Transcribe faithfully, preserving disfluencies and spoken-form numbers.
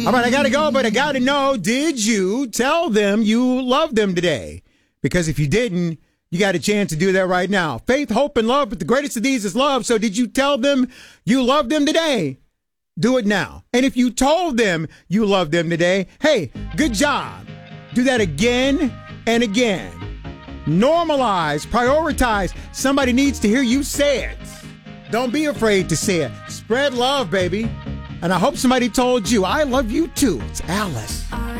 All right, I got to go, but I got to know, did you tell them you love them today? Because if you didn't, you got a chance to do that right now. Faith, hope, and love, but the greatest of these is love. So did you tell them you love them today? Do it now. And if you told them you love them today, hey, good job. Do that again and again. Normalize, prioritize. Somebody needs to hear you say it. Don't be afraid to say it. Spread love, baby. And I hope somebody told you, I love you too. It's Alice.